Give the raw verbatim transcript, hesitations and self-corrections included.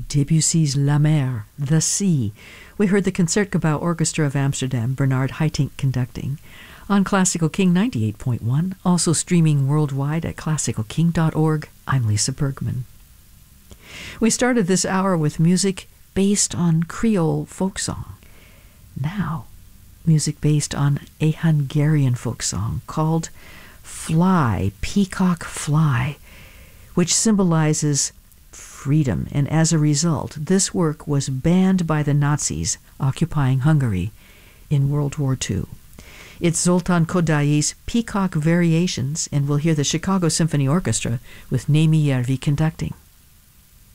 Debussy's La Mer, The Sea. We heard the Concertgebouw Orchestra of Amsterdam, Bernard Haitink conducting. On Classical King ninety-eight point one, also streaming worldwide at classical king dot org, I'm Lisa Bergman. We started this hour with music based on Creole folk song. Now, music based on a Hungarian folk song called Fly, Peacock Fly, which symbolizes freedom, and as a result, this work was banned by the Nazis occupying Hungary in World War Two. It's Zoltán Kodály's Peacock Variations, and we'll hear the Chicago Symphony Orchestra with Némi Järvi conducting.